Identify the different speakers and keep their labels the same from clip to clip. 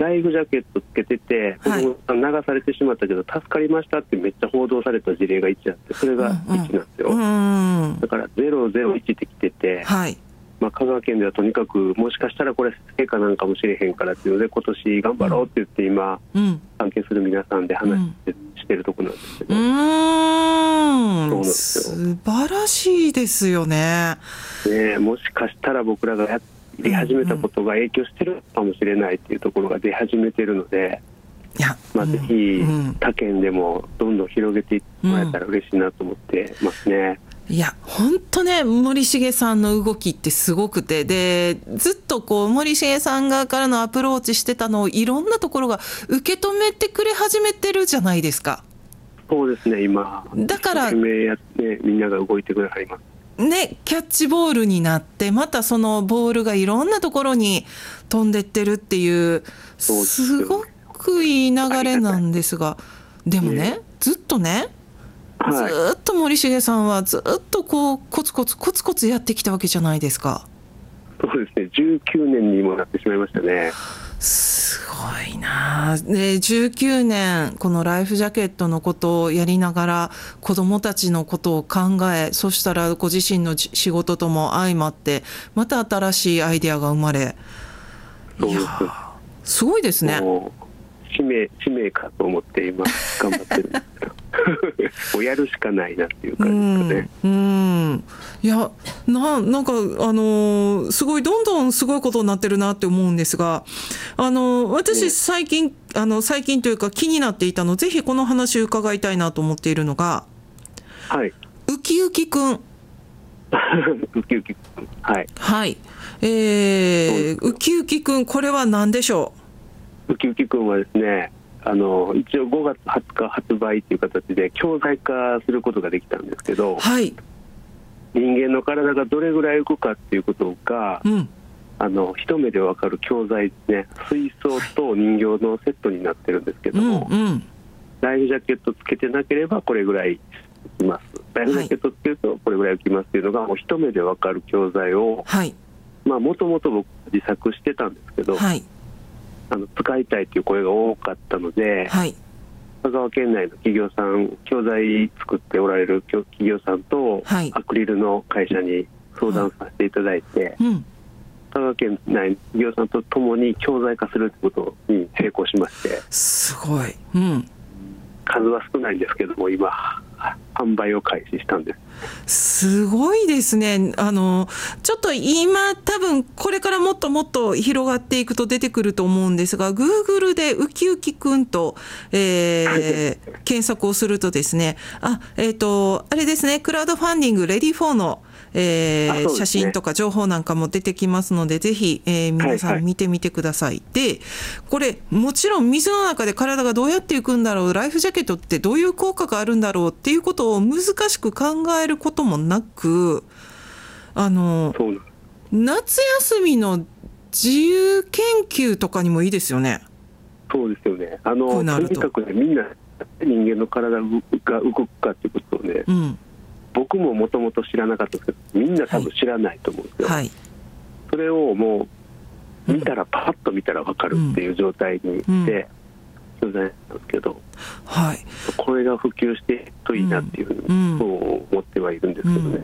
Speaker 1: ライフジャケットつけてて、子供さん流されてしまったけど助かりましたってめっちゃ報道された事例が1あって、それが1なんですよ、だから001ってきてて、香川県ではとにかくもしかしたらこれ成果なんかもしれへんからっていうので、今年頑張ろうって言って今、関係する皆さんで話してるところなんですけど、そうなんですよ。
Speaker 2: 素晴らしいですよね。
Speaker 1: もしかしたら僕らがやり始めたことが影響してるかもしれないっていうところが出始めてるので、ぜひ他県でもどんどん広げていってもらえたら嬉しいなと思ってますね。
Speaker 2: いや本当ね、森重さんの動きってすごくて、でずっとこう森重さん側からのアプローチしてたのをいろんなところが受け止めてくれ始めてるじゃないですか。
Speaker 1: そうですね、今
Speaker 2: だから
Speaker 1: 懸命やってみんなが動いてくれはります
Speaker 2: ね、キャッチボールになって、またそのボールがいろんなところに飛んでってるっていう、すごくいい流れなんですが、でもね、ずっとね、ずっと森重さんはずっとこうコツコツコツコツやってきたわけじゃないですか。
Speaker 1: そうですね、19年にもなってしまいましたね。
Speaker 2: すごいな。で19年このライフジャケットのことをやりながら子どもたちのことを考え、そしたらご自身の仕事とも相まってまた新しいアイデアが生まれ、いやすごいですね。
Speaker 1: 使命かと思って今頑張ってるんですけどもうやるしかないなっていう感じですかね。
Speaker 2: いやなんかすごいどんどんすごいことになってるなって思うんですが、私最近というか気になっていたの、ぜひこの話を伺いたいなと思っているのが、ウキウキくん
Speaker 1: ウキウキくん、
Speaker 2: ウキウキくん、これは何でしょう。
Speaker 1: ウキウキくんはですね、一応5月20日発売という形で教材化することができたんですけど、人間の体がどれぐらい動くかっていうことが、一目で分かる教材ですね。水槽と人形のセットになってるんですけども、ライフジャケットつけてなければこれぐらい浮きます、ライフジャケットつけるとこれぐらい浮きますっていうのがもう一目で分かる教材を、もともと僕自作してたんですけど、使いたいという声が多かったので、香川県内の企業さん、教材作っておられる企業さんとアクリルの会社に相談させていただいて、香川県内の企業さんとともに教材化するということに成功しまして、
Speaker 2: すごい、
Speaker 1: 数は少ないんですけども今販売を開始したんです。
Speaker 2: すごいですね。ちょっと今多分これからもっともっと広がっていくと出てくると思うんですが、 Google でウキウキくんと、検索をするとですね、あれですね、クラウドファンディングレディフォーの写真とか情報なんかも出てきますので、ぜひ、皆さん見てみてください。でこれもちろん水の中で体がどうやっていくんだろう、ライフジャケットってどういう効果があるんだろうっていうことを難しく考えることもなく、夏休みの自由研究とかにもいいですよね。
Speaker 1: そうですよね。とにかくね、みんな人間の体が動くかっていうことをね、僕ももともと知らなかったですけど、みんな多分知らないと思うんですよ。それをもう見たら、パッと見たら分かるっていう状態にして状態なんですけど、これが普及していくといいなっていうふうにそう思ってはいるんですけどね。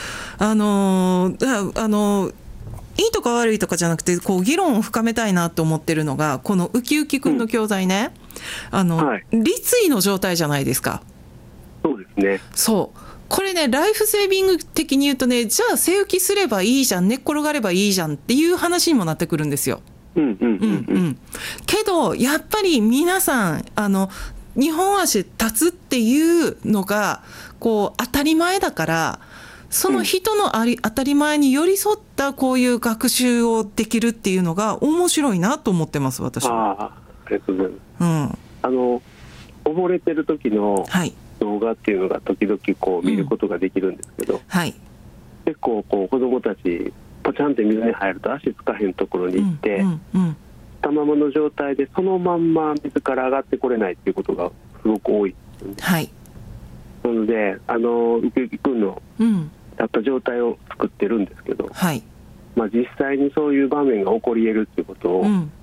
Speaker 2: いいとか悪いとかじゃなくて、こう議論を深めたいなと思ってるのが、このウキウキくんの教材ね、立位の状態じゃないですか。
Speaker 1: そうですね。
Speaker 2: そうこれね、ライフセービング的に言うとね、じゃあ背浮きすればいいじゃん、寝っ転がればいいじゃんっていう話にもなってくるんですよ。けどやっぱり皆さん2本足立つっていうのがこう当たり前だから、その人の当たり前に寄り添ったこういう学習をできるっていうのが面白いなと思ってます、私は。
Speaker 1: ありがとうございます。溺れてる時の動画っていうのが時々こう見ることができるんですけど、結構こう子どもたちポチャンって水に入ると足つかへんところに行って、たままの状態でそのまんま水から上がってこれないっていうことがすごく多いですよね。なのでウキウキくんの立った状態を作ってるんですけど、実際にそういう場面が起こり得るっていうことを